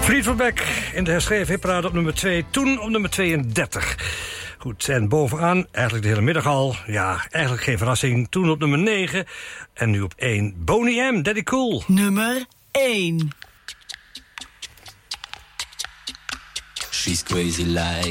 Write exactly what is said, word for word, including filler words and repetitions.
Fleetwood Mac in de herschreven hitparade op nummer twee, toen op nummer tweeëndertig. Goed, en bovenaan, eigenlijk de hele middag al, ja, eigenlijk geen verrassing, toen op nummer negen en nu op één, Boney M, Daddy Cool. Nummer één. She's crazy like